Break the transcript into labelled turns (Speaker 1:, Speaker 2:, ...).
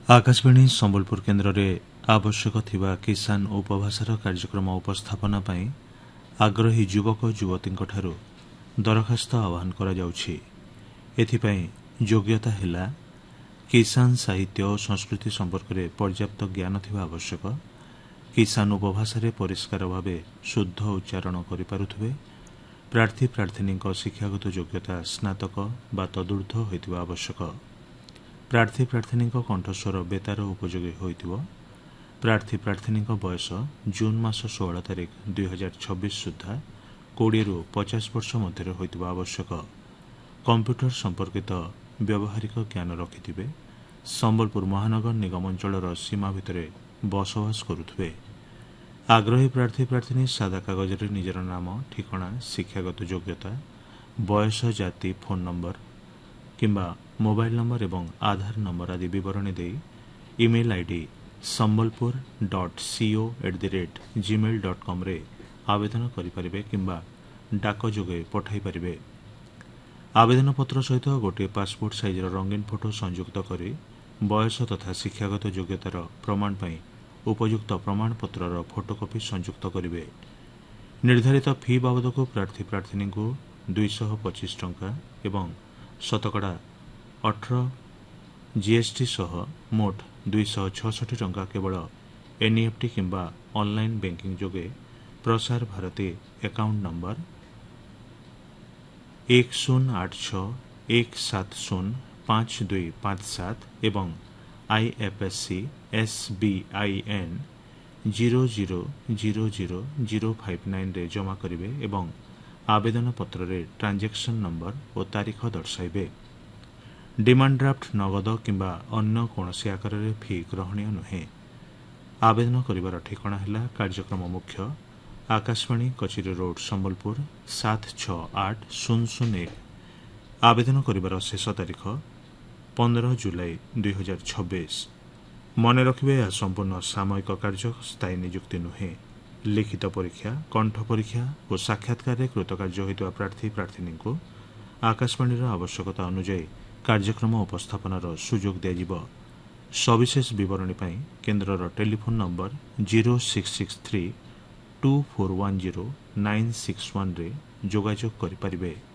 Speaker 1: आकाशवाणी संबलपुर केन्द्र रे आवश्यक थिबा किसान उपभाषार कार्यक्रम उपस्थापना पई आग्रही युवक युवती ठारू दरखास्त आह्वान करा जाउछि। एथिपई योग्यता हेला किसान साहित्य और संस्कृति संपर्क में पर्याप्त ज्ञान थिबा आवश्यक, किसान उपभाषा रे परिष्कार भावे शुद्ध उच्चारण करि पारुथबे, प्रार्थी प्रार्थिनी शिक्षागत योग्यता स्नातक बा तदूर्ध्व होइतिबा आवश्यक, प्रार्थी प्रार्थिनी कंठस्वर बेतार उपयोगी होइतिबो, प्रार्थी प्रार्थिनी बयस जून मास 16 तारिख 2026 सुधा 20 रु 50 वर्ष मध्य होइतिबा आवश्यक, कंप्यूटर संपर्कित व्यावहारिक ज्ञान रखिथिबे, संबलपुर महानगर निगम अंचल सीमा भितर बसवास करुथबे। आग्रही प्रार्थी प्रार्थिनी सादा कागज रे निजर नाम, ठिकाना, शिक्षागत योग्यता, बयस, जाति, फोन नंबर किंबा मोबाइल नंबर एवं आधार नंबर आदि विवरणी दे इमेल आईडी sambalpur.co@gmail.com रे आवेदन करिपारिबे किंबा डाक जोगे पठाई पारिबे। आवेदन पत्र सहित गोटे पासपोर्ट साइज रंगीन फोटो संयुक्त करी बयस तथा शिक्षागत योग्यतार प्रमाण पई उपयुक्त प्रमाण पत्रर फोटोकॉपी संयुक्त करिवे। निर्धारित फी बाबद को प्रार्थी प्रार्थिनी को 225 टंका एवं शतकड़ा 18 जीएसटी सह मोट 266 टंका केवल एनईएफटी किंबा ऑनलाइन बैंकिंग जोगे प्रसार भारती अकाउंट नंबर 108617055257 एवं IFSC SBIN 0000059 रे जमा करिवे एवं आवेदन पत्र रे ट्रांजैक्शन नंबर और तारीख दर्शाइबे। डिमांड ड्राफ्ट नगद किंबा अन्य कोनोसी आकार रे फी ग्रहणीय नुहे। आवेदन करिवार ठिकाना हिला कार्यक्रम मुख्य आकाशवाणी कचेरी रोड संबलपुर 768001। आवेदन करिवार शेष तारीख 15 जुलाई 2026। मन रखिबे यह संपूर्ण सामयिक कार्य, स्थायी नियुक्ति नुहे। लिखित परीक्षा, कंठ परीक्षा और साक्षात्कार कृतकार्य होइतबा प्रार्थी प्रार्थिनी को आकाशवाणी आवश्यकता अनुसार कार्यक्रम उपस्थापनार सुजोग दियाजिब। सविशेष विवरणी पई केन्द्रर टेलीफोन नंबर 06632410 961 रे जोगाजोग करि पारिबे।